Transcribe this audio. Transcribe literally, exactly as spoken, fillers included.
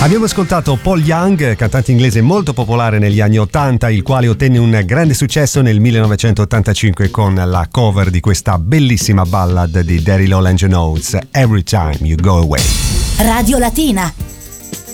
Abbiamo ascoltato Paul Young, cantante inglese molto popolare negli anni ottanta, il quale ottenne un grande successo nel millenovecentottantacinque con la cover di questa bellissima ballad di Daryl Hall and John Oates, Every Time You Go Away. Radio Latina,